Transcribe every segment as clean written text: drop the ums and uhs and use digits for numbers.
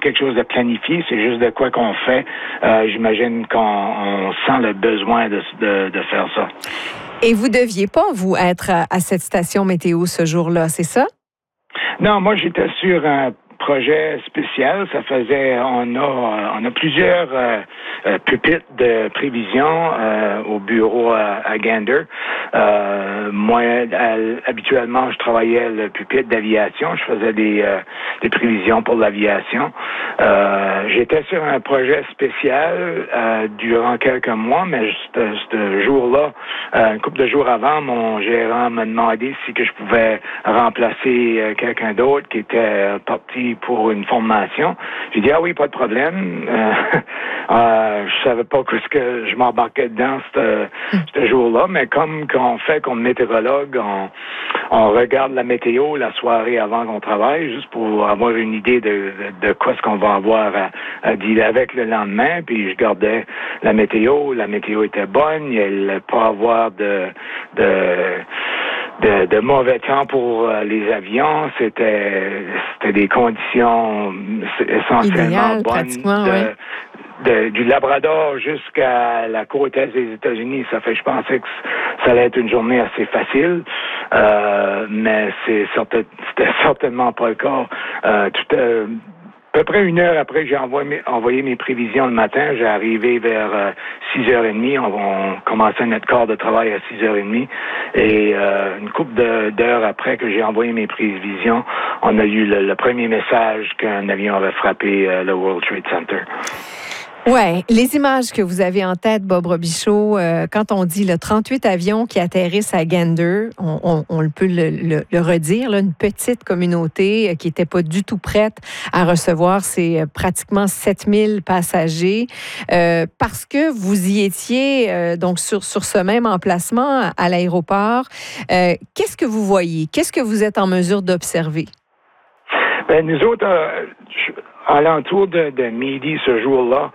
quelque chose de planifié, c'est juste de quoi qu'on fait. J'imagine qu'on sent le besoin de faire ça. Et vous deviez pas, vous, être à cette station météo ce jour-là, c'est ça? Non, moi, j'étais sur un projet spécial. On a plusieurs pupitres de prévision au bureau à Gander. Moi, habituellement, je travaillais le pupitre d'aviation. Je faisais des prévisions pour l'aviation. J'étais sur un projet spécial durant quelques mois, mais ce jour-là, une couple de jours avant, mon gérant m'a demandé si que je pouvais remplacer quelqu'un d'autre qui était parti pour une formation. J'ai dit, ah oui, pas de problème. Je savais pas ce que je m'embarquais dedans ce jour-là, mais comme qu'on fait comme météorologue, on regarde la météo la soirée avant qu'on travaille, juste pour avoir une idée de quoi ce qu'on va avoir à dealer avec le lendemain. Puis je gardais la météo était bonne, il allait pas avoir de mauvais temps pour les avions. C'était des conditions essentiellement bonnes. Du Labrador jusqu'à la côte est des États-Unis. Je pensais que ça allait être une journée assez facile, mais c'était certainement pas le cas. À peu près une heure après que j'ai envoyé mes prévisions le matin, j'ai arrivé vers 6h30. On commençait notre quart de travail à 6h30. Et une couple d'heures après que j'ai envoyé mes prévisions, on a eu le premier message qu'un avion avait frappé le World Trade Center. Ouais, les images que vous avez en tête, Bob Robichaud, quand on dit le 38 avions qui atterrissent à Gander, on peut le redire, là, une petite communauté qui n'était pas du tout prête à recevoir ces pratiquement 7000 passagers, parce que vous y étiez donc sur ce même emplacement à l'aéroport. Qu'est-ce que vous voyez? Qu'est-ce que vous êtes en mesure d'observer? Ben, nous autres, à l'entour de midi ce jour-là,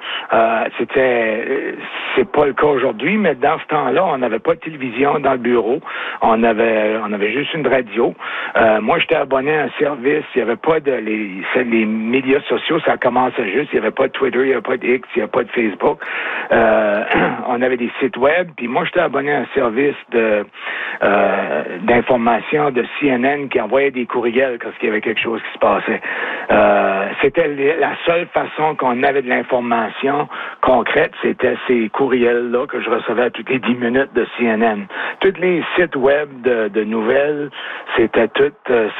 c'est pas le cas aujourd'hui, mais dans ce temps-là, on n'avait pas de télévision dans le bureau. On avait juste une radio. Moi, j'étais abonné à un service. Il n'y avait pas les médias sociaux, ça commençait juste. Il n'y avait pas de Twitter, il n'y avait pas de X, il n'y avait pas de Facebook. On avait des sites web. Puis moi, j'étais abonné à un service d'information de CNN qui envoyait des courriels quand il y avait quelque chose qui se passait. C'était la seule façon qu'on avait de l'information concrète, c'était ces courriels-là que je recevais toutes les 10 minutes de CNN. Tous les sites web de nouvelles, c'était tout,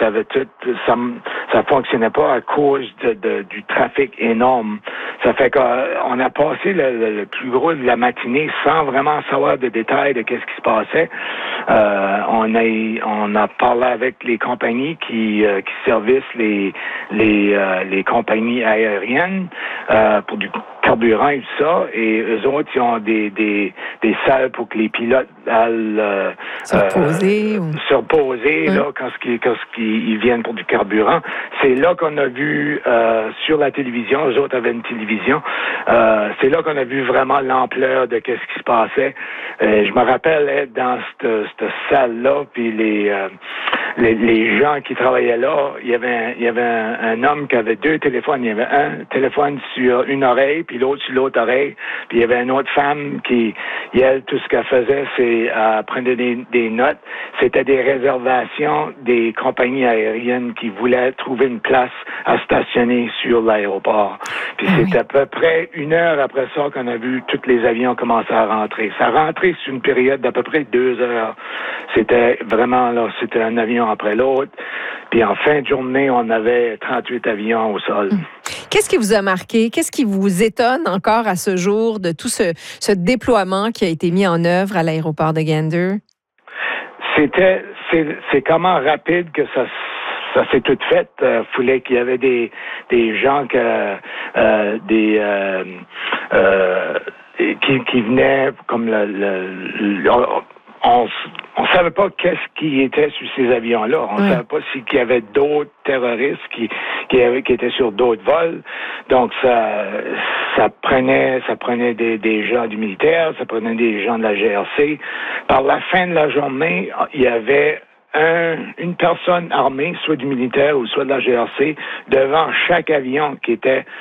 ça fonctionnait pas à cause du trafic énorme. Ça fait qu'on a passé le plus gros de la matinée sans vraiment savoir de détails de qu'est-ce qui se passait. On a parlé avec les compagnies qui servicent les compagnies aériennes pour du carburant et tout ça, et eux autres, ils ont des salles pour que les pilotes aillent se reposer là, quand ils viennent pour du carburant. C'est là qu'on a vu sur la télévision, eux autres avaient une télévision, c'est là qu'on a vu vraiment l'ampleur de qu'est-ce qui se passait. Je me rappelle être dans cette salle-là, puis les gens qui travaillaient là, il y avait un homme qui avait deux téléphones. Il y avait un téléphone sur une oreille, puis l'autre sur l'autre oreille. Puis il y avait une autre femme qui, elle, tout ce qu'elle faisait, c'est prendre des notes. C'était des réservations des compagnies aériennes qui voulaient trouver une place à stationner sur l'aéroport. Puis c'est à peu près une heure après ça qu'on a vu tous les avions commencer à rentrer. Ça rentrait sur une période d'à peu près 2 heures. C'était vraiment là, c'était un avion après l'autre. Puis en fin de journée, on avait 38 avions au sol. Qu'est-ce qui vous a marqué? Qu'est-ce qui vous étonne encore à ce jour de tout ce déploiement qui a été mis en œuvre à l'aéroport de Gander? C'est comment rapide que ça s'est tout fait. Fallait qu'il y avait des gens qui venaient comme on savait pas qu'est-ce qui était sur ces avions-là. On savait pas s'il y avait d'autres terroristes qui étaient sur d'autres vols. Donc ça prenait des gens du militaire, ça prenait des gens de la GRC. Par la fin de la journée, il y avait une personne armée, soit du militaire ou soit de la GRC, devant chaque avion qui était